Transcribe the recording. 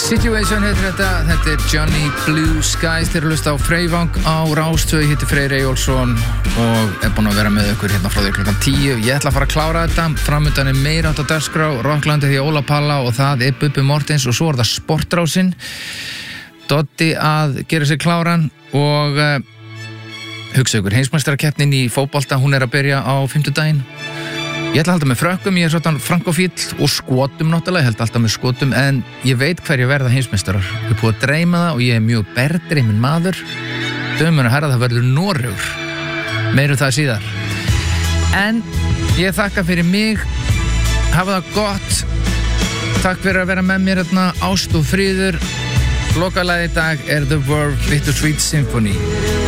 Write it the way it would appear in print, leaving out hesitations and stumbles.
Situation heitir þetta Johnny Blue Skies, þeir eru hlusta á Freyvang á Rástvö, ég heiti Freyr Eyjólfsson og er búinn að vera með ykkur hérna frá því klukkan 10. Ég ætla að fara að klára þetta, framundan er meira átt á dagskrá, Rocklandi því Óla Palla og það er Bubbi Mortens og svo er það Sportrásin, Doddi að gera sig kláran og hugsa ykkur, heimsmeistarakeppnin í fótbolta, hún er að byrja á 5. daginn. Ég ætla að halda með frökkum, ég er svona frankofíll og skotum náttúrulega, ég held alltaf með skotum en ég veit hverju verða heimsmeistarar. Ég er búið að dreyma það og ég er mjög bergdreyminn maður. Dömur og herra, það verður Noregur. Meirum það síðar. En ég þakka fyrir mig, hafa það gott. Takk fyrir að vera með mér hérna, ást og fríður. Lokalagið í dag er The Verve Bittersweet Symphony.